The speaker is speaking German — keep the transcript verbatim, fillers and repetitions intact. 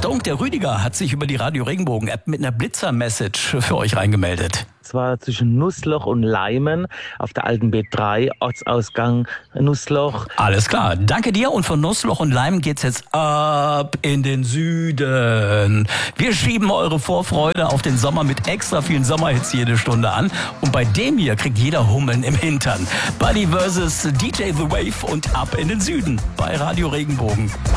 Achtung, der Rüdiger hat sich über die Radio Regenbogen App mit einer Blitzer-Message für euch reingemeldet. Zwar zwischen Nussloch und Leimen auf der alten B drei, Ortsausgang Nussloch. Alles klar, danke dir. Und von Nussloch und Leimen geht's jetzt ab in den Süden. Wir schieben eure Vorfreude auf den Sommer mit extra vielen Sommerhits jede Stunde an. Und bei dem hier kriegt jeder Hummeln im Hintern. Buddy versus D J The Wave und ab in den Süden bei Radio Regenbogen.